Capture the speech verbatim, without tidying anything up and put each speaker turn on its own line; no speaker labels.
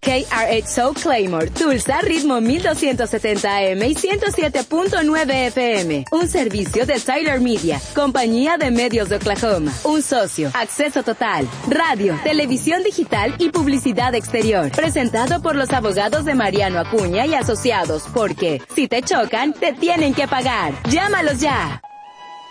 K R H O Claymore, Tulsa, ritmo mil doscientos setenta A M y ciento siete punto nueve F M. Un servicio de Tyler Media, compañía de medios de Oklahoma. Un socio, acceso total, radio, televisión digital y publicidad exterior. Presentado por los abogados de Mariano Acuña y Asociados, porque si te chocan, te tienen que pagar. Llámalos ya.